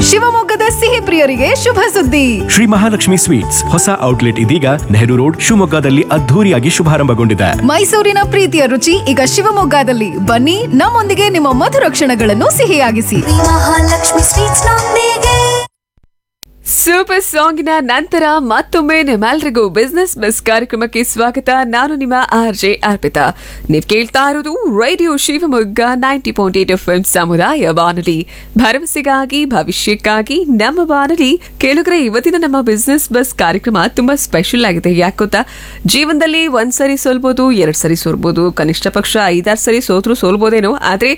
ಶಿವಮೊಗ್ಗದ ಸಿಹಿ ಪ್ರಿಯರಿಗೆ ಶುಭ ಸುದ್ದಿ. ಶ್ರೀ ಮಹಾಲಕ್ಷ್ಮಿ ಸ್ವೀಟ್ಸ್ ಹೊಸ ಔಟ್ಲೆಟ್ ಇದೀಗ ನೆಹರು ರೋಡ್ ಶಿವಮೊಗ್ಗದಲ್ಲಿ ಅದ್ಧೂರಿಯಾಗಿ ಶುಭಾರಂಭಗೊಂಡಿದೆ. ಮೈಸೂರಿನ ಪ್ರೀತಿಯ ರುಚಿ ಈಗ ಶಿವಮೊಗ್ಗದಲ್ಲಿ. ಬನ್ನಿ, ನಮ್ಮೊಂದಿಗೆ ನಿಮ್ಮ ಮಧುರ ಕ್ಷಣಗಳನ್ನು ಸಿಹಿಯಾಗಿಸಿ. ಮಹಾಲಕ್ಷ್ಮಿ ಸ್ವೀಟ್ಸ್ ನೊಂದಿಗೆ. ಸೂಪರ್ ಸಾಂಗಿನ ನಂತರ ಮತ್ತೊಮ್ಮೆ ನಿಮ್ಮೆಲ್ರಿಗೂ ಬಿಸ್ನೆಸ್ ಬಸ್ ಕಾರ್ಯಕ್ರಮಕ್ಕೆ ಸ್ವಾಗತ. ನಾನು ನಿಮ್ಮ RJ ಅರ್ಪಿತಾ. ನೀವು ಕೇಳ್ತಾ ಇರೋದು ರೇಡಿಯೋ ಶಿವಮೊಗ್ಗ 90.8 FM ಸಮುದಾಯ ಬಾನುಲಿ, ಭರವಸೆಗಾಗಿ ಭವಿಷ್ಯಕ್ಕಾಗಿ ನಮ್ಮ ಬಾನುಲಿ. ಕೇಳುಗರೆ, ಇವತ್ತಿನ ನಮ್ಮ ಬಿಸ್ನೆಸ್ ಬಸ್ ಕಾರ್ಯಕ್ರಮ ತುಂಬಾ ಸ್ಪೆಷಲ್ ಆಗಿದೆ. ಯಾಕೊತ್ತಾ, ಜೀವನದಲ್ಲಿ ಒಂದ್ಸರಿ ಸೋಲ್ಬೋದು, 2 ಸರಿ ಸೋಲ್ಬೋದು, ಕನಿಷ್ಠ ಪಕ್ಷ 5-6 ಸರಿ ಸೋತ್ರು ಸೋಲ್ಬೋದೇನೋ. ಆದ್ರೆ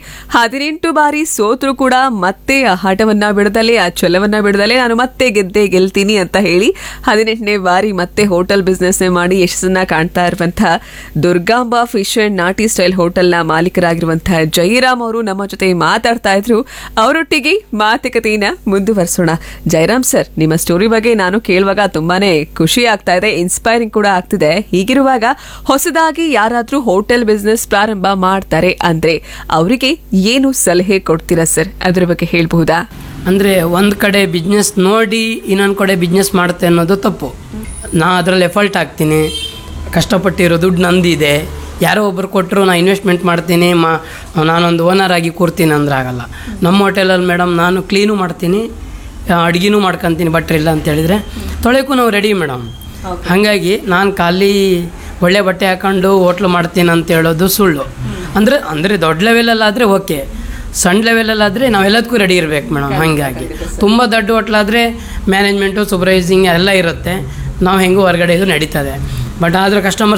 18 ಬಾರಿ ಸೋತ್ರು ಕೂಡ ಮತ್ತೆ ಆ ಹಠವನ್ನ ಬಿಡದಲೆ, ಆ ಛಲವನ್ನ ಬಿಡದಲೆ ನಾನು ಮತ್ತೆ ಗೆಲ್ತೀನಿ ಅಂತ ಹೇಳಿ 18ನೇ ಬಾರಿ ಮತ್ತೆ ಹೋಟೆಲ್ ಬಿಸ್ನೆಸ್ ಮಾಡಿ ಯಶಸ್ಸನ್ನ ಕಾಣ್ತಾ ಇರುವಂತಹ ದುರ್ಗಾಂಬಾ ಫಿಶ್ ಅಂಡ್ ನಾಟಿ ಸ್ಟೈಲ್ ಹೋಟೆಲ್ ನ ಮಾಲೀಕರಾಗಿರುವಂತಹ ಜಯರಾಮ್ ಅವರು ನಮ್ಮ ಜೊತೆ ಮಾತಾಡ್ತಾ ಇದ್ರು. ಅವರೊಟ್ಟಿಗೆ ಮಾತುಕತೆಯನ್ನ ಮುಂದುವರಿಸೋಣ. ಜಯರಾಮ್ ಸರ್, ನಿಮ್ಮ ಸ್ಟೋರಿ ಬಗ್ಗೆ ನಾನು ಕೇಳುವಾಗ ತುಂಬಾನೇ ಖುಷಿ ಆಗ್ತಾ ಇದೆ, ಇನ್ಸ್ಪೈರಿಂಗ್ ಕೂಡ ಆಗ್ತಿದೆ. ಹೀಗಿರುವಾಗ ಹೊಸದಾಗಿ ಯಾರಾದ್ರೂ ಹೋಟೆಲ್ ಬಿಸ್ನೆಸ್ ಪ್ರಾರಂಭ ಮಾಡ್ತಾರೆ ಅಂದ್ರೆ ಅವರಿಗೆ ಏನು ಸಲಹೆ ಕೊಡ್ತೀರಾ ಸರ್? ಅದ್ರ ಬಗ್ಗೆ ಹೇಳ್ಬಹುದಾ? ಅಂದರೆ ಒಂದು ಕಡೆ ಬಿಸ್ನೆಸ್ ನೋಡಿ ಇನ್ನೊಂದು ಕಡೆ ಬಿಸ್ನೆಸ್ ಮಾಡುತ್ತೆ ಅನ್ನೋದು ತಪ್ಪು. ನಾ ಅದರಲ್ಲಿ ಎಫರ್ಟ್ ಹಾಕ್ತೀನಿ, ಕಷ್ಟಪಟ್ಟಿರೋ ದುಡ್ಡು ನಂದಿದೆ, ಯಾರೋ ಒಬ್ಬರು ಕೊಟ್ಟರು ನಾ ಇನ್ವೆಸ್ಟ್ಮೆಂಟ್ ಮಾಡ್ತೀನಿ, ನಾನೊಂದು ಓನರ್ ಆಗಿ ಕೂರ್ತೀನಿ ಅಂದ್ರೆ ಆಗಲ್ಲ. ನಮ್ಮ ಹೋಟೆಲಲ್ಲಿ ಮೇಡಮ್ ನಾನು ಕ್ಲೀನು ಮಾಡ್ತೀನಿ, ಅಡುಗೆನೂ ಮಾಡ್ಕೊತೀನಿ, ಬಟ್ಟೆ ಇಲ್ಲ ಅಂತ ಹೇಳಿದರೆ ತೊಳೆಗೂ ನಾವು ರೆಡಿ ಮೇಡಮ್. ಹಾಗಾಗಿ ನಾನು ಖಾಲಿ ಒಳ್ಳೆ ಬಟ್ಟೆ ಹಾಕೊಂಡು ಹೋಟ್ಲು ಮಾಡ್ತೀನಿ ಅಂತ ಹೇಳೋದು ಸುಳ್ಳು. ಅಂದರೆ ದೊಡ್ಡ ಲೆವೆಲಲ್ಲಾದರೆ ಓಕೆ, ಸಣ್ಣ ಲೆವೆಲಲ್ಲಾದರೆ ನಾವೆಲ್ಲದಕ್ಕೂ ರೆಡಿ ಇರಬೇಕು ಮೇಡಮ್. ಹಾಗಾಗಿ ತುಂಬ ದೊಡ್ಡ ಹೋಟ್ಲಾದರೆ ಮ್ಯಾನೇಜ್ಮೆಂಟು, ಸೂಪರ್ವೈಸಿಂಗ್ ಎಲ್ಲ ಇರುತ್ತೆ, ನಾವು ಹೆಂಗೂ ಹೊರಗಡೆ ಇದು ನಡೀತದೆ. ಬಟ್ ಆದರೆ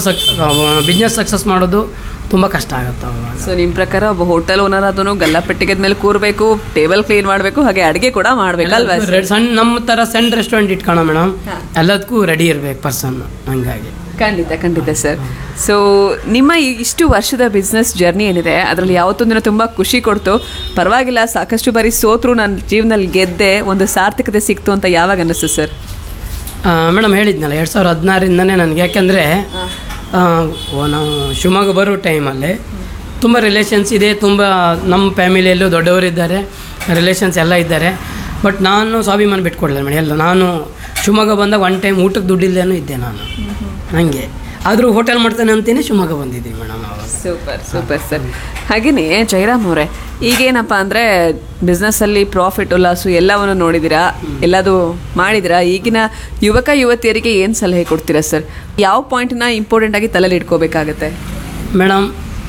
ಬಿಸ್ನೆಸ್ ಸಕ್ಸಸ್ ಮಾಡೋದು ತುಂಬ ಕಷ್ಟ ಆಗುತ್ತೆ. ಸೊ ನಿಮ್ಮ ಪ್ರಕಾರ ಒಬ್ಬ ಹೋಟೆಲ್ ಓನರ್ ಅದನ್ನು ಗಲ್ಲಪೆಟ್ಟಿಗೆ ಮೇಲೆ ಕೂರಬೇಕು, ಟೇಬಲ್ ಕ್ಲೀನ್ ಮಾಡಬೇಕು, ಹಾಗೆ ಅಡುಗೆ ಕೂಡ ಮಾಡಬೇಕಲ್ವಾ? ಸಣ್ಣ ನಮ್ಮ ಥರ ಸಣ್ಣ ರೆಸ್ಟೋರೆಂಟ್ ಇಟ್ಕೋಣ ಮೇಡಮ್, ಎಲ್ಲದಕ್ಕೂ ರೆಡಿ ಇರಬೇಕು ಪರ್ಸನ್. ಹಂಗಾಗಿ ಖಂಡಿತ ಸರ್. ಸೊ ನಿಮ್ಮ ಇಷ್ಟು ವರ್ಷದ ಬಿಸ್ನೆಸ್ ಜರ್ನಿ ಏನಿದೆ ಅದರಲ್ಲಿ ಯಾವತ್ತೊಂದಿನ ತುಂಬ ಖುಷಿ ಕೊಡ್ತು, ಪರವಾಗಿಲ್ಲ ಸಾಕಷ್ಟು ಬಾರಿ ಸೋತ್ರು ನನ್ನ ಜೀವನದಲ್ಲಿ ಗೆದ್ದೆ, ಒಂದು ಸಾರ್ಥಕತೆ ಸಿಕ್ತು ಅಂತ ಯಾವಾಗ ಅನ್ನಿಸ್ತು ಸರ್? ಮೇಡಮ್ ಹೇಳಿದ್ನಲ್ಲ 2016ರಿಂದನೇ ನನಗೆ. ಯಾಕೆಂದರೆ ನಾವು ಶಿವಮೊಗ್ಗ ಬರೋ ಟೈಮಲ್ಲಿ ತುಂಬ ರಿಲೇಷನ್ಸ್ ಇದೆ, ತುಂಬ ನಮ್ಮ ಫ್ಯಾಮಿಲಿಯಲ್ಲೂ ದೊಡ್ಡವರಿದ್ದಾರೆ, ರಿಲೇಷನ್ಸ್ ಎಲ್ಲ ಇದ್ದಾರೆ. ಬಟ್ ನಾನು ಸ್ವಾಭಿಮಾನ ಬಿಟ್ಕೊಡ್ಲಿಲ್ಲ ಮೇಡಮ್. ಎಲ್ಲ ನಾನು ಶಿವಮೊಗ್ಗ ಬಂದಾಗ ಒನ್ ಟೈಮ್ ಊಟಕ್ಕೆ ದುಡ್ಡಿಲ್ದೇನೂ ಇದ್ದೆ ನಾನು. ನನಗೆ ಆದರೂ ಹೋಟೆಲ್ ಮಾಡ್ತಾನೆ ಅಂತೀನಿ ಶಿವಮೊಗ್ಗ ಬಂದಿದ್ದೀವಿ ಮೇಡಮ್. Super sir. ಹಾಗೆಯೇ ಜಯರಾಮ್ ಅವರೇ, ಈಗೇನಪ್ಪ ಅಂದರೆ ಬಿಸ್ನೆಸ್ಸಲ್ಲಿ ಪ್ರಾಫಿಟ್ ಲಾಸು ಎಲ್ಲವನ್ನು ನೋಡಿದ್ದೀರಾ, ಎಲ್ಲದು ಮಾಡಿದ್ದೀರಾ. ಈಗಿನ ಯುವಕ ಯುವತಿಯರಿಗೆ ಏನು ಸಲಹೆ ಕೊಡ್ತೀರಾ ಸರ್? ಯಾವ ಪಾಯಿಂಟನ್ನ ಇಂಪಾರ್ಟೆಂಟಾಗಿ ತಲೆಯಲ್ಲಿ ಇಟ್ಕೋಬೇಕಾಗತ್ತೆ ಮೇಡಮ್?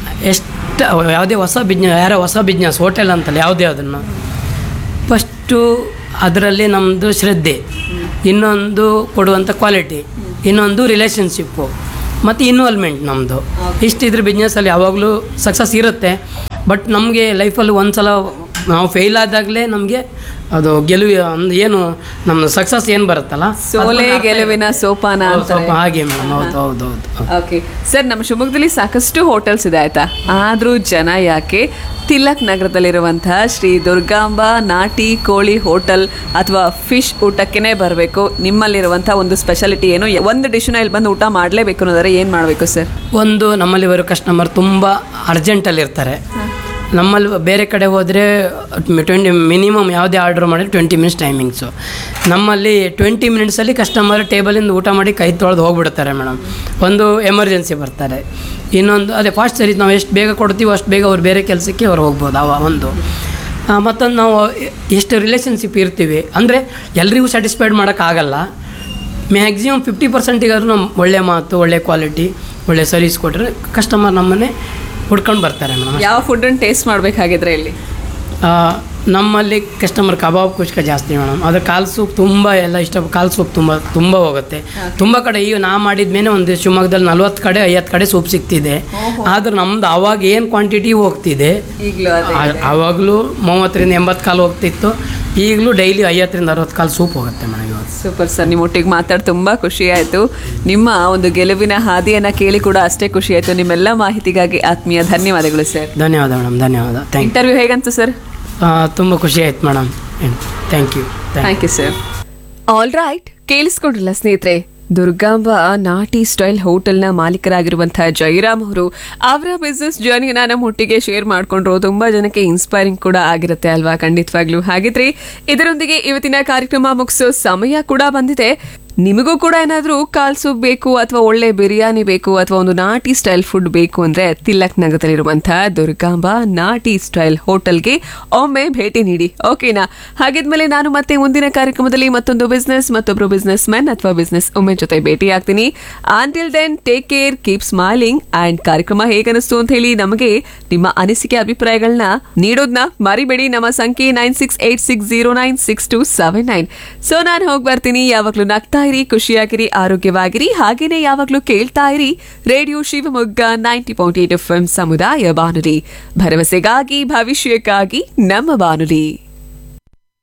ಯಾವುದೇ ಹೊಸ ಬಿಸ್ನೆಸ್ ಹೋಟೆಲ್ ಅಂತಲ್ಲ, ಯಾವುದೇ ಅದನ್ನು ಫಸ್ಟು ಅದರಲ್ಲಿ ನಮ್ಮದು ಶ್ರದ್ಧೆ, ಇನ್ನೊಂದು ಕೊಡುವಂಥ ಕ್ವಾಲಿಟಿ, ಇನ್ನೊಂದು ರಿಲೇಷನ್ಶಿಪ್ಪು ಮತ್ತು ಇನ್ವಾಲ್ವ್ಮೆಂಟ್ ನಮ್ಮದು. ಇಷ್ಟಿದ್ರೆ ಬಿಸ್ನೆಸ್ಸಲ್ಲಿ ಯಾವಾಗಲೂ ಸಕ್ಸಸ್ ಇರುತ್ತೆ. ಬಟ್ ನಮಗೆ ಲೈಫಲ್ಲಿ ಒಂದು ಸಲ ನಾವು ಫೇಲ್ ಆದಾಗಲೇ ನಮಗೆ ಅದು ಗೆಲುವು ಏನು ನಮ್ಮ ಸಕ್ಸಸ್ ಏನು ಬರುತ್ತಲ್ಲ, ಸೋಲೆ ಗೆಲುವಿನ ಸೋಪಾನ ಹಾಗೆ ಮೇಡಮ್. ಹೌದು. ಓಕೆ ಸರ್, ನಮ್ಮ ಶಿವಮೊಗ್ಗದಲ್ಲಿ ಸಾಕಷ್ಟು ಹೋಟೆಲ್ಸ್ ಇದೆ ಆಯ್ತಾ, ಆದರೂ ಜನ ಯಾಕೆ ತಿಲಕ್ ನಗರದಲ್ಲಿರುವಂತಹ ಶ್ರೀ ದುರ್ಗಾಂಬಾ ನಾಟಿ ಕೋಳಿ ಹೋಟೆಲ್ ಅಥವಾ ಫಿಶ್ ಊಟಕ್ಕೇ ಬರಬೇಕು? ನಿಮ್ಮಲ್ಲಿರುವಂಥ ಒಂದು ಸ್ಪೆಷಾಲಿಟಿ ಏನು? ಒಂದು ಡಿಶ್ನ ಇಲ್ಲಿ ಬಂದು ಊಟ ಮಾಡಲೇಬೇಕು ಅನ್ನೋದಾದ್ರೆ ಏನು ಮಾಡಬೇಕು ಸರ್? ಒಂದು, ನಮ್ಮಲ್ಲಿ ಬರೋ ಕಸ್ಟಮರ್ ತುಂಬ ಅರ್ಜೆಂಟಲ್ಲಿರ್ತಾರೆ. ನಮ್ಮಲ್ಲಿ ಬೇರೆ ಕಡೆ ಹೋದರೆ ಮಿನಿಮಮ್ ಯಾವುದೇ ಆರ್ಡ್ರ್ ಮಾಡಿದ್ರೆ 20 ಮಿನಿಟ್ಸ್ ಟೈಮಿಂಗ್ಸು. ನಮ್ಮಲ್ಲಿ 20 ಮಿನಿಟ್ಸಲ್ಲಿ ಕಸ್ಟಮರ್ ಟೇಬಲಿಂದ ಊಟ ಮಾಡಿ ಕೈ ತೊಳೆದು ಹೋಗ್ಬಿಡ್ತಾರೆ ಮೇಡಮ್. ಒಂದು ಎಮರ್ಜೆನ್ಸಿ ಬರ್ತಾರೆ, ಇನ್ನೊಂದು ಅದೇ ಫಾಸ್ಟ್ ಸರ್ವಿಸ್. ನಾವು ಎಷ್ಟು ಬೇಗ ಕೊಡ್ತೀವೋ ಅಷ್ಟು ಬೇಗ ಅವ್ರು ಬೇರೆ ಕೆಲಸಕ್ಕೆ ಅವ್ರು ಹೋಗ್ಬೋದು. ಒಂದು ಮತ್ತೊಂದು, ನಾವು ಎಷ್ಟು ರಿಲೇಷನ್ಶಿಪ್ ಇರ್ತೀವಿ ಅಂದರೆ ಎಲ್ರಿಗೂ ಸ್ಯಾಟಿಸ್ಫೈಡ್ ಮಾಡೋಕ್ಕಾಗಲ್ಲ. ಮ್ಯಾಕ್ಸಿಮಮ್ 50%ಗಾದ್ರೂ ನಮ್ಮ ಒಳ್ಳೆ ಮಾತು, ಒಳ್ಳೆ ಕ್ವಾಲಿಟಿ, ಒಳ್ಳೆ ಸರ್ವಿಸ್ ಕೊಟ್ಟರೆ ಕಸ್ಟಮರ್ ನಮ್ಮನ್ನೇ ಹುಡ್ಕೊಂಡು ಬರ್ತಾರೆ ಮೇಡಮ್. ಯಾವ ಫುಡ್ಡನ್ನು ಟೇಸ್ಟ್ ಮಾಡಬೇಕಾಗಿದ್ರೆ ಇಲ್ಲಿ ನಮ್ಮಲ್ಲಿ ಕಸ್ಟಮರ್ ಕಬಾಬ್ ಕುಷ್ಕ ಜಾಸ್ತಿ ಮೇಡಮ್. ಅದು ಕಾಲು ಸೂಪ್ ತುಂಬ ಎಲ್ಲ ಇಷ್ಟ, ಕಾಲು ಸೂಪ್ ತುಂಬ ಹೋಗುತ್ತೆ. ತುಂಬ ಕಡೆ ಈಗ ನಾ ಮಾಡಿದ್ಮೇಲೆ ಒಂದು ಶಿವಮೊಗ್ಗದಲ್ಲಿ 40 ಕಡೆ 50 ಕಡೆ ಸೂಪ್ ಸಿಗ್ತಿದೆ. ಆದ್ರೆ ನಮ್ದು ಅವಾಗ ಏನು ಕ್ವಾಂಟಿಟಿ ಹೋಗ್ತಿದೆ, ಆವಾಗಲೂ 30ರಿಂದ 80 ಕಾಲು ಹೋಗ್ತಿತ್ತು, ಈಗಲೂ ಡೈಲಿ 50ರಿಂದ 60 ಕಾಲು ಸೂಪ್ ಹೋಗುತ್ತೆ ಮೇಡಮ್. ಸೂಪರ್ ಸರ್, ನಿಮ್ಮ ಒಟ್ಟಿಗೆ ಮಾತಾಡಿ ತುಂಬ ಖುಷಿ ಆಯಿತು. ನಿಮ್ಮ ಒಂದು ಗೆಲುವಿನ ಹಾದಿಯನ್ನು ಕೇಳಿ ಕೂಡ ಅಷ್ಟೇ ಖುಷಿ ಆಯಿತು. ನಿಮ್ಮೆಲ್ಲ ಮಾಹಿತಿಗಾಗಿ ಆತ್ಮೀಯ ಧನ್ಯವಾದಗಳು ಸರ್. ಧನ್ಯವಾದ ಮೇಡಮ್, ಧನ್ಯವಾದ. Interview ಹೇಗಂತು sir? ತುಂಬ ಖುಷಿ ಆಯ್ತು madam. Thank you sir. All right, ಕೇಳಿಸ್ಕೊಂಡ್ರಲ್ಲ ಸ್ನೇಹಿತರೆ, ದುರ್ಗಾಂಬ ನಾಟಿ ಸ್ಟೈಲ್ ಹೋಟೆಲ್ನ ಮಾಲೀಕರಾಗಿರುವಂತಹ ಜಯರಾಮ್ ಅವರು ಅವರ ಬಿಸ್ನೆಸ್ ಜರ್ನಿನ ನಮ್ಮ ಒಟ್ಟಿಗೆ ಶೇರ್ ಮಾಡ್ಕೊಂಡ್ರು. ತುಂಬಾ ಜನಕ್ಕೆ ಇನ್ಸ್ಪೈರಿಂಗ್ ಕೂಡ ಆಗಿರುತ್ತೆ ಅಲ್ವಾ? ಖಂಡಿತವಾಗ್ಲೂ. ಹಾಗಿದ್ರೆ ಇದರೊಂದಿಗೆ ಇವತ್ತಿನ ಕಾರ್ಯಕ್ರಮ ಮುಗಿಸೋ ಸಮಯ ಕೂಡ ಬಂದಿದೆ. ನಿಮಗೂ ಕೂಡ ಏನಾದ್ರೂ ಕಾಲ್ ಸೂಪ್ ಬೇಕು ಅಥವಾ ಒಳ್ಳೆ ಬಿರಿಯಾನಿ ಬೇಕು ಅಥವಾ ಒಂದು ನಾಟಿ ಸ್ಟೈಲ್ ಫುಡ್ ಬೇಕು ಅಂದ್ರೆ ತಿಲಕ್ ನಗರದಲ್ಲಿರುವಂತಹ ದುರ್ಗಾಂಬ ನಾಟಿ ಸ್ಟೈಲ್ ಹೋಟೆಲ್ಗೆ ಒಮ್ಮೆ ಭೇಟಿ ನೀಡಿ. ಓಕೆನಾ? ಹಾಗಿದ್ಮೇಲೆ ನಾನು ಮತ್ತೆ ಮುಂದಿನ ಕಾರ್ಯಕ್ರಮದಲ್ಲಿ ಮತ್ತೊಂದು ಬಿಸ್ನೆಸ್ ಮತ್ತೊಬ್ರು ಬಿಸ್ನೆಸ್ ಮ್ಯಾನ್ ಅಥವಾ ಬಿಸ್ನೆಸ್ ವುಮೆನ್ ಜೊತೆ ಭೇಟಿ ಆಗ್ತೀನಿ. Until then take care, keep smiling and ಕಾರ್ಯಕ್ರಮ ಹೇಗನಿಸ್ತು ಅಂತ ಹೇಳಿ ನಮಗೆ ನಿಮ್ಮ ಅನಿಸಿಕೆ ಅಭಿಪ್ರಾಯಗಳನ್ನ ನೀಡೋದನ್ನ ಮರಿಬೇಡಿ. ನಮ್ಮ ಸಂಖ್ಯೆ 9686096279. ಸೊ ನಾನು ಹೋಗಿ ಬರ್ತೀನಿ. ಯಾವಾಗ್ಲೂ ನಗ್ತಾ ಇರಿ, ಖುಷಿಯಾಗಿರಿ, ಆರೋಗ್ಯವಾಗಿರಿ, ಹಾಗೇನೆ ಯಾವಾಗ್ಲೂ ಕೇಳ್ತಾ ಇರಿ ರೇಡಿಯೋ ಶಿವಮೊಗ್ಗ 90.8 FM ಸಮುದಾಯ ಬಾನುಲಿ, ಭರವಸೆಗಾಗಿ ಭವಿಷ್ಯಕ್ಕಾಗಿ ನಮ್ಮ ಬಾನುಲಿ.